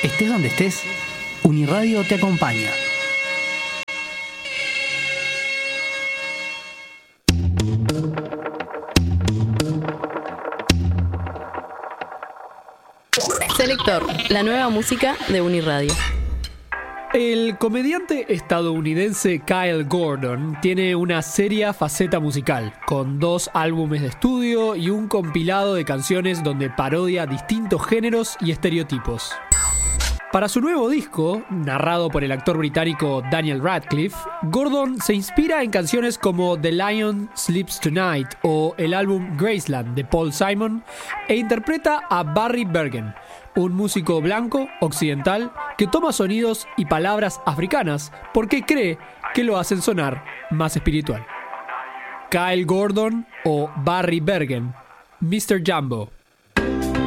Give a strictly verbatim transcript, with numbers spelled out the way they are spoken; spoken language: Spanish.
Estés donde estés, Uniradio te acompaña. Selector, la nueva música de Uniradio. El comediante estadounidense Kyle Gordon tiene una seria faceta musical, con dos álbumes de estudio y un compilado de canciones donde parodia distintos géneros y estereotipos. Para su nuevo disco, narrado por el actor británico Daniel Radcliffe, Gordon se inspira en canciones como The Lion Sleeps Tonight o el álbum Graceland de Paul Simon e interpreta a Barry Bergen, un músico blanco occidental que toma sonidos y palabras africanas porque cree que lo hacen sonar más espiritual. Kyle Gordon o Barry Bergen, mister Jumbo.